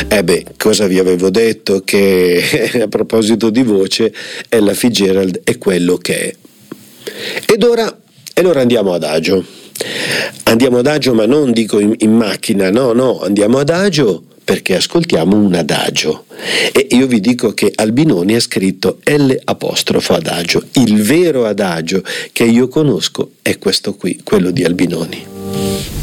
Cosa vi avevo detto? Che a proposito di voce, Ella Fitzgerald è quello che è. Ed ora andiamo adagio. Andiamo adagio, ma non dico in macchina, no, andiamo adagio perché ascoltiamo un adagio. E io vi dico che Albinoni ha scritto L''adagio. Il vero adagio che io conosco è questo qui, quello di Albinoni.